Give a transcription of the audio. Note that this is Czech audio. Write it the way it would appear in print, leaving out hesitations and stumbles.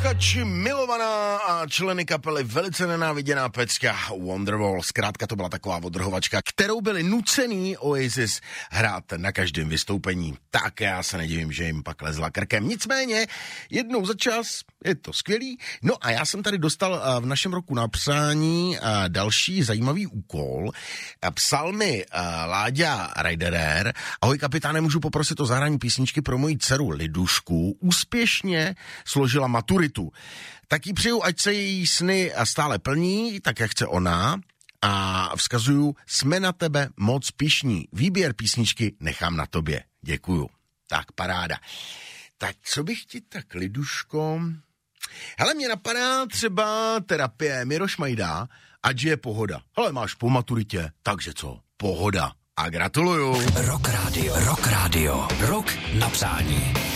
posluchači, milovaná a členy kapely velice nenáviděná pecka Wonderwall. Zkrátka to byla taková odrhovačka, kterou byli nucený Oasis hrát na každém vystoupení. Tak já se nedivím, že jim pak lezla krkem. Nicméně, jednou za čas je to skvělý. No a já jsem tady dostal v našem roku na psání další zajímavý úkol. Psal mi Láďa Rajderer. Ahoj kapitáne, můžu poprosit o zahrání písničky pro moji dceru Lidušku. Úspěšně složila maturitu. Tak jí přeju, ať se její sny stále plní, tak jak chce ona. A vzkazuju, jsme na tebe moc pyšní. Výběr písničky nechám na tobě. Děkuju. Tak paráda. Tak co bych ti tak, Liduško? Hele, mě napadá třeba terapie Miroš Majda, ať je pohoda. Hele, máš po maturitě, takže co? Pohoda. A gratuluju. Rock Radio. Rock na přání.